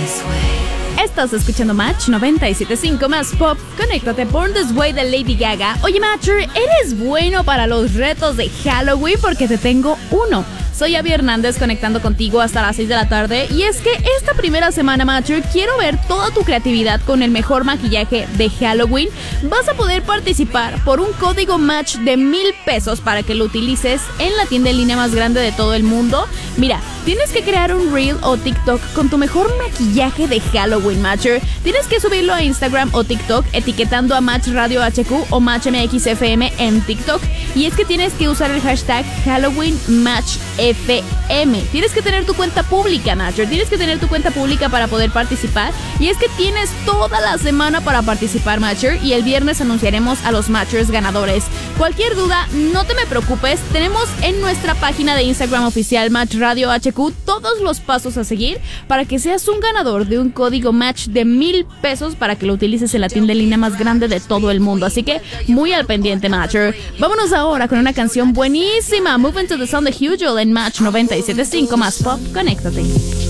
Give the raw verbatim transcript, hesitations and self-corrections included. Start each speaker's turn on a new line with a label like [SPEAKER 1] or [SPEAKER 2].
[SPEAKER 1] Estás escuchando Match noventa y siete punto cinco más pop. Conéctate, Born This Way de Lady Gaga. Oye, Matcher, ¿eres bueno para los retos de Halloween? Porque te tengo uno. Soy Abby Hernández conectando contigo hasta las seis de la tarde. Y es que esta primera semana, Matcher, quiero ver toda tu creatividad con el mejor maquillaje de Halloween. Vas a poder participar por un código Match de mil pesos para que lo utilices en la tienda en línea más grande de todo el mundo. Mira, tienes que crear un reel o TikTok con tu mejor maquillaje de Halloween, Matcher. Tienes que subirlo a Instagram o TikTok etiquetando a Match Radio H Q o Match M X F M en TikTok. Y es que tienes que usar el hashtag Halloween Match F M. Tienes que tener tu cuenta pública, Matcher. Tienes que tener tu cuenta pública para poder participar. Y es que tienes toda la semana para participar, Matcher. Y el viernes anunciaremos a los Matchers ganadores. Cualquier duda, no te me preocupes. Tenemos en nuestra página de Instagram oficial Match Radio H Q todos los pasos a seguir para que seas un ganador de un código Match de mil pesos para que lo utilices en la tienda en línea más grande de todo el mundo. Así que muy al pendiente, Matcher. Vámonos ahora con una canción buenísima. Move into the Sound de Hugel en Match noventa y siete punto cinco más pop. Conéctate.